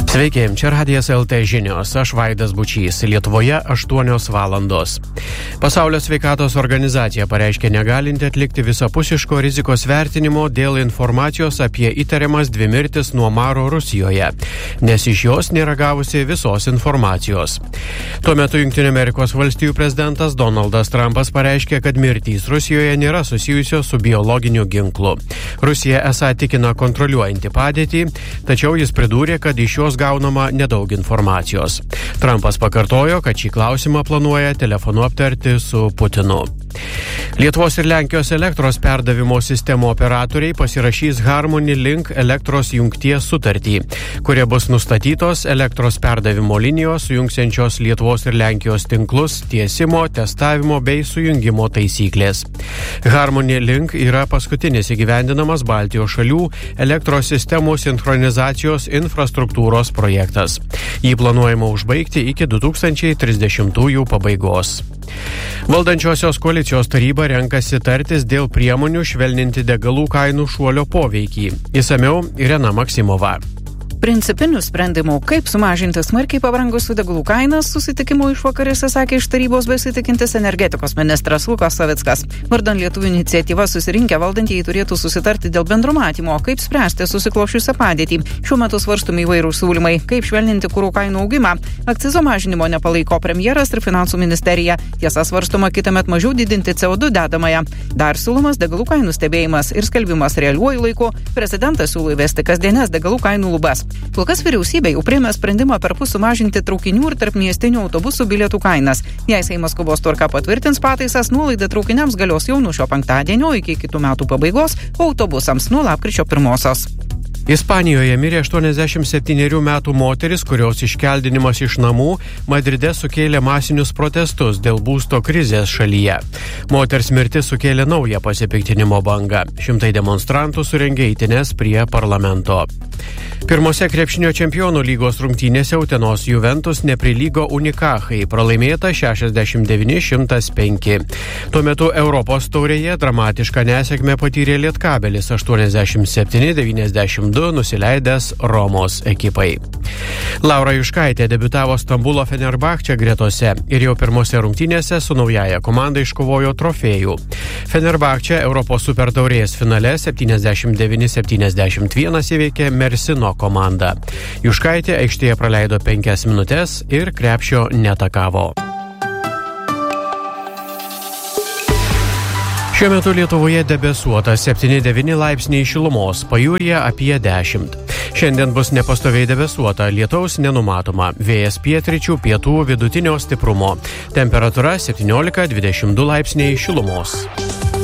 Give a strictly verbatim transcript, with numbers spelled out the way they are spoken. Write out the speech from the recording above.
Sveiki, čia Radijas L T žinios, aš Vaidas Bučys, Lietuvoje aštuonios valandos. Pasaulio sveikatos organizacija pareiškė negalinti atlikti visapusiško rizikos vertinimo dėl informacijos apie įtariamas dvi mirtis nuo maro Rusijoje, nes iš jos nėra gavusi visos informacijos. Tuo metu Jungtinių Amerikos valstijų prezidentas Donaldas Trumpas pareiškė, kad mirtys Rusijoje nėra susijusios su biologiniu ginklu. Rusija esą tikina kontroliuojanti padėtį, tačiau jis pridūrė, kad iš jos gaunama nedaug informacijos. Trumpas pakartojo, kad šį klausimą planuoja telefonu aptarti su Putinu. Lietuvos ir Lenkijos elektros perdavimo sistemų operatoriai pasirašys Harmony Link elektros jungties sutartį, kurie bus nustatytos elektros perdavimo linijos sujungsiančios Lietuvos ir Lenkijos tinklus, tiesimo, testavimo bei sujungimo taisyklės. Harmony Link yra paskutinis įgyvendinamas Baltijos šalių elektros sistemų sinchronizacijos infrastruktūros projektas. Jį planuojama užbaigti iki du tūkstančiai trisdešimtųjų pabaigos. Valdančiosios koalicijos taryba renkasi tartis dėl priemonių švelninti degalų kainų šuolio poveikį. Išsamiau Irena Maksimova. Principinių sprendimų, kaip sumažinti smarkiai pabrangusių degalų kainas, susitikimo išvakarėse sakė iš tarybos besitikintis energetikos ministras Lukas Savickas. Vardan lietuvių iniciatyva susirinkę valdantieji turėtų susitarti dėl bendro matymo, kaip spręsti susiklosčiusią padėtį. Šiuo metu svarstomi įvairūs siūlymai, kaip švelninti kurų kainų augimą. Akcizo mažinimo nepalaiko premjeras ir finansų ministerija. Tiesa, svarstoma kitąmet mažiau didinti C O du dedamąją. Dar siūlomas degalų kainų stebėjimas ir skelbimas realiuoju laiku. Prezidentas siūlo įvesti kasdienes degalų kainų lubas. Kol kas vyriausybė jau priėmė sprendimą perpus sumažinti traukinių ir tarpmiestinių autobusų bilietų kainas. Jei Seimas skubos tvarka patvirtins pataisas, nuolaida traukiniams galios jau nuo šio penktadienio iki kitų metų pabaigos, o autobusams nuo lapkričio pirmosios. Ispanijoje mirė aštuoniasdešimt septynerių metų moteris, kurios iškeldinimas iš namų Madride sukėlė masinius protestus dėl būsto krizės šalyje. Moters mirtis sukėlė naują pasipiktinimo bangą. Šimtai demonstrantų surengė eitynes prie parlamento. Pirmose krepšinio čempionų lygos rungtynėse Utenos Juventus neprilygo Unikachai, pralaimėta šešiasdešimt devyni šimtas penki. Tuo metu Europos taurėje dramatišką nesėkmę patyrė Lietkabelis aštuoniasdešimt septyni devyniasdešimt du nusileidęs Romos ekipai. Laura Juškaitė debiutavo Stambulo Fenerbahče gretose ir jau pirmose rungtynėse su naujaja komanda iškovojo trofėjų. Fenerbahče Europos supertaurės finale septyniasdešimt devyni septyniasdešimt vienas įveikė Mersino komandą. Juškaitė aikštėje praleido penkias minutes ir krepšio netakavo. Šiuo metu Lietuvoje debesuota septyni devyni laipsniai šilumos, pajūryje apie dešimt. Šiandien bus nepastoviai debesuota, lietaus nenumatoma, vėjas pietryčių, pietų vidutinio stiprumo. Temperatūra septyniolika dvidešimt du laipsniai šilumos.